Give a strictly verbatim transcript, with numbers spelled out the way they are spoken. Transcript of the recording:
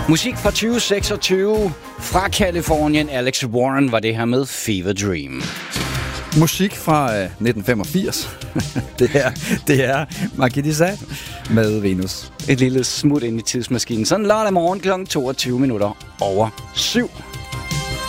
Musik fra tyve seksogtyve fra Californien. Alex Warren var det her med Fever Dream. Musik fra øh, nitten femogfirs. det er, det er Marquis med Venus. Et lille smut ind i tidsmaskinen. Sådan lørdag morgen klokken toogtyve minutter over syv.